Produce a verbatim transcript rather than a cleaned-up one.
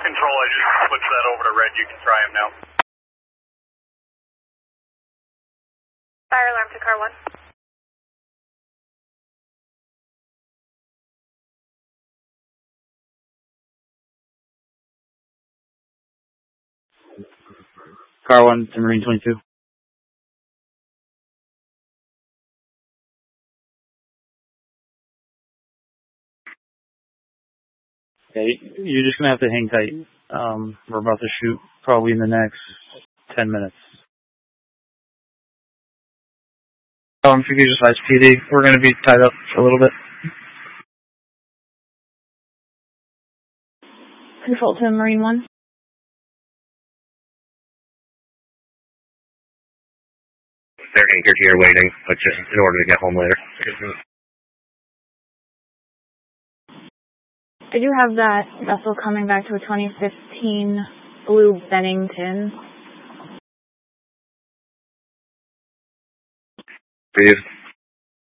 Control, I just switched that over to red. You can try him now. Fire alarm to car one. Car one to Marine twenty-two. Yeah, you're just gonna have to hang tight. Um, we're about to shoot probably in the next ten minutes. Um, if you could just S P D, we're gonna be tied up for a little bit. Control to Marine one. They're anchored here waiting, but just in order to get home later. I do have that vessel coming back to a twenty fifteen Blue Bennington. For you.